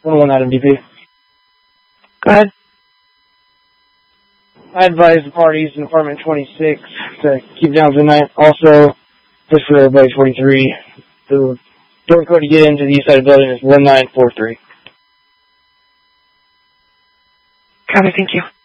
101 Adam DP. Go ahead. I advise the parties in apartment 26 to keep down for the night. Also, just for everybody 43, the door code to get into the east side of the building is 1943. Copy, thank you.